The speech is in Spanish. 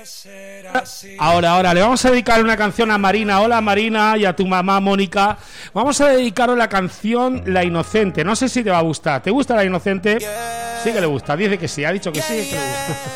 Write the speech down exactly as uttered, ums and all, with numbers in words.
Ahora, ahora, le vamos a dedicar una canción a Marina. Hola Marina, y a tu mamá Mónica. Vamos a dedicaros la canción La Inocente. No sé si te va a gustar. ¿Te gusta La Inocente? Sí que le gusta, dice que sí, ha dicho que sí, que le gusta.